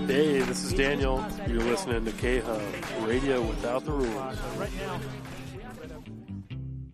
Hey, this is Daniel. You're listening to K-Hub, Radio Without the Rules. So right now,